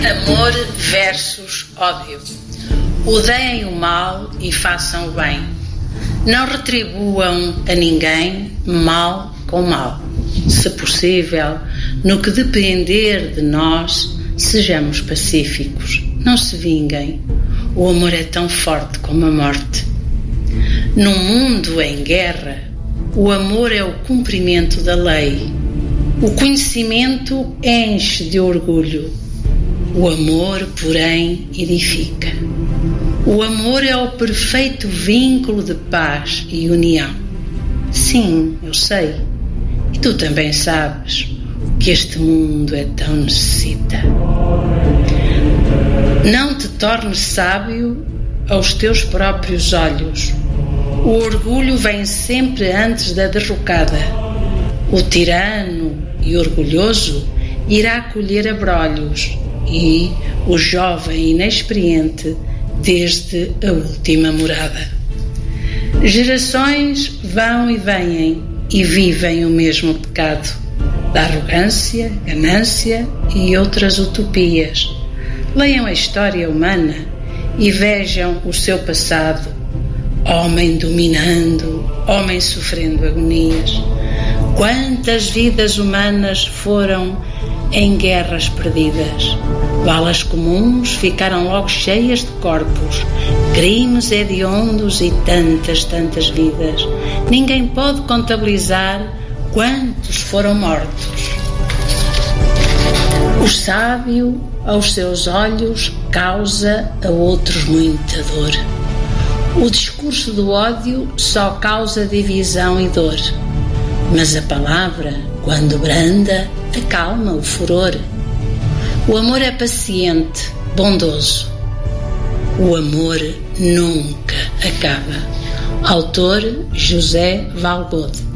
Amor versus ódio. Odeiem o mal e façam o bem. Não retribuam a ninguém mal com mal. Se possível, no que depender de nós, sejamos pacíficos. Não se vinguem. O amor é tão forte como a morte. Num mundo em guerra, o amor é o cumprimento da lei. O conhecimento enche de orgulho. O amor, porém, edifica. O amor é o perfeito vínculo de paz e união. Sim, eu sei. E tu também sabes que este mundo é tão necessita. Não te tornes sábio aos teus próprios olhos. O orgulho vem sempre antes da derrocada. O tirano e orgulhoso irá colher abrolhos e o jovem inexperiente desde a última morada. Gerações vão e vêm e vivem o mesmo pecado da arrogância, ganância e outras utopias. Leiam a história humana e vejam o seu passado. Homem dominando, homem sofrendo agonias. Quantas vidas humanas foram em guerras perdidas? Balas comuns ficaram logo cheias de corpos, crimes hediondos e tantas vidas. Ninguém pode contabilizar quantos foram mortos. O sábio, aos seus olhos, causa a outros muita dor. O discurso do ódio só causa divisão e dor. Mas a palavra, quando branda, acalma o furor. O amor é paciente, bondoso. O amor nunca acaba. Autor José Valbode.